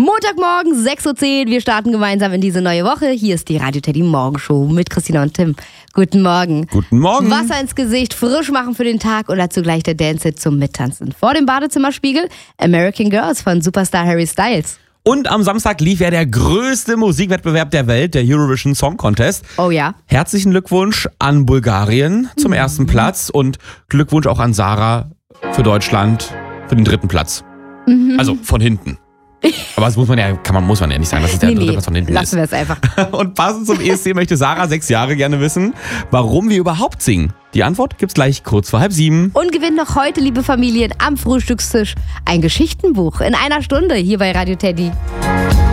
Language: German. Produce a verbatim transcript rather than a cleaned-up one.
Montagmorgen, sechs Uhr zehn. Wir starten gemeinsam in diese neue Woche. Hier ist die Radio Teddy Morgenshow mit Christina und Tim. Guten Morgen. Guten Morgen. Wasser ins Gesicht, frisch machen für den Tag und dazu gleich der Dance-Hit zum Mittanzen. Vor dem Badezimmerspiegel American Girls von Superstar Harry Styles. Und am Samstag lief ja der größte Musikwettbewerb der Welt, der Eurovision Song Contest. Oh ja. Herzlichen Glückwunsch an Bulgarien zum mhm. ersten Platz und Glückwunsch auch an Sarah für Deutschland für den dritten Platz. Mhm. Also von hinten. Aber das muss man ja, kann man, muss man ja nicht sagen, dass es der nee, dritte nee, Platz von hinten lassen ist. Lassen wir es einfach. Und passend zum E S C möchte Sarah, sechs Jahre, gerne wissen, warum wir überhaupt singen. Die Antwort gibt's gleich kurz vor halb sieben. Und gewinnt noch heute, liebe Familien, am Frühstückstisch ein Geschichtenbuch in einer Stunde hier bei Radio Teddy.